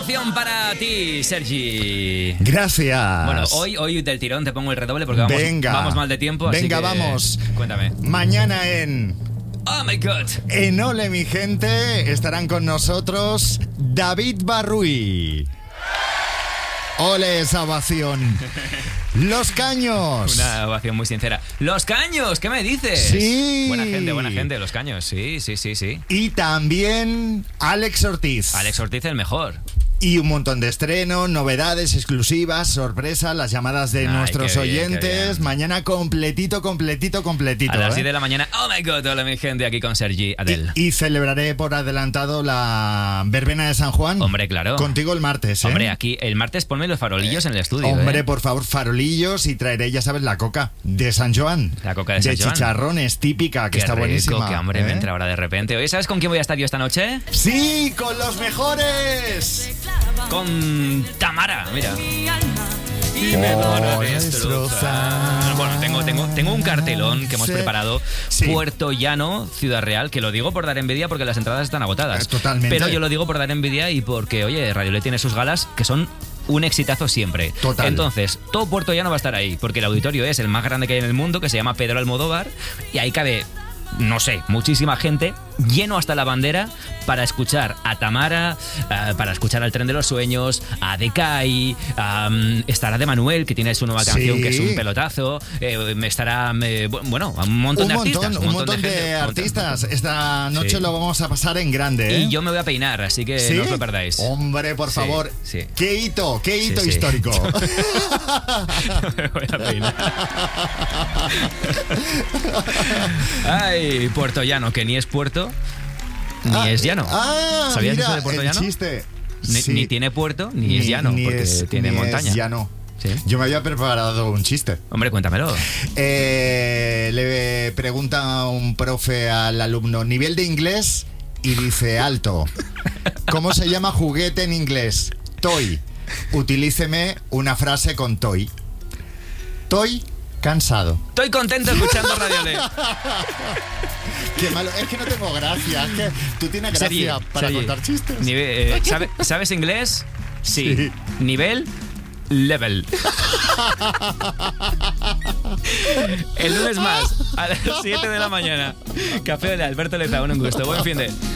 ovación para ti, Sergi. Gracias. Bueno, hoy del tirón te pongo el redoble porque vamos mal de tiempo. Así Venga, que, vamos. Cuéntame. Mañana en... Oh my God. En Ole, mi gente, estarán con nosotros David Barruí. Ole esa ovación. Los Caños. Una ovación muy sincera. Los Caños, ¿qué me dices? Sí. Buena gente, Los Caños. Sí. Y también Alex Ortiz. Alex Ortiz, el mejor. Y un montón de estrenos, novedades, exclusivas, sorpresas, las llamadas de nuestros oyentes. Mañana completito. A las 10 de la mañana. Oh my God, hola mi gente, aquí con Sergi, Adel. Y celebraré por adelantado la verbena de San Juan. Hombre, claro. Contigo el martes, ¿eh? Hombre, aquí el martes ponme los farolillos en el estudio. Hombre, por favor, farolillos, y traeré, ya sabes, la coca de San Joan. La coca de San Joan. De chicharrones, típica, que está buenísima. Que hambre me entra ahora de repente. Oye, ¿sabes con quién voy a estar yo esta noche? ¡Sí, con los mejores! Con Tamara, mira. Y me van a destrozar. Bueno, tengo un cartelón que hemos preparado. Sí. Puerto Llano, Ciudad Real, que lo digo por dar envidia porque las entradas están agotadas. Totalmente. Pero yo lo digo por dar envidia y porque, oye, Radio Le tiene sus galas que son un exitazo siempre. Total. Entonces, todo Puerto Llano va a estar ahí, porque el auditorio es el más grande que hay en el mundo, que se llama Pedro Almodóvar, y ahí cabe, no sé, muchísima gente, lleno hasta la bandera, para escuchar a Tamara, para escuchar al Tren de los Sueños, a Decay, estará de Manuel, que tiene su nueva canción, que es un pelotazo, estará, bueno, un montón de artistas. Un montón de artistas. Esta noche lo vamos a pasar en grande, ¿eh? Y yo me voy a peinar, así que no os lo perdáis. Hombre, por favor. Sí. ¿Qué hito histórico? Me voy a peinar. Ay, Puerto Llano, que ni es puerto, ni es llano. ¿Sabías mira, eso de Puerto Llano? Chiste. Ni tiene puerto, ni es llano, porque tiene montaña. Es llano. ¿Sí? Yo me había preparado un chiste. Hombre, cuéntamelo. Le pregunta un profe al alumno, nivel de inglés, y dice, alto. ¿Cómo se llama juguete en inglés? Toy. Utilíceme una frase con toy. Toy cansado. Estoy contento escuchando Radio Le. Qué malo, es que no tengo gracia. Es que tú tienes gracia para contar chistes. ¿Sabes inglés? Sí. Nivel, level. El lunes más, a las 7 de la mañana. Café de Alberto Lezama, un gusto. Buen fin de...